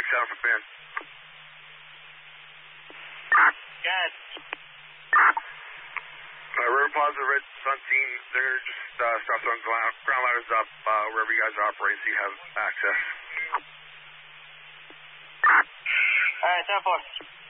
South of Ben. Got it. River Plaza, Red Sun team, they're just stop throwing ground ladders up wherever you guys are operating so you have access. Alright, 10-4.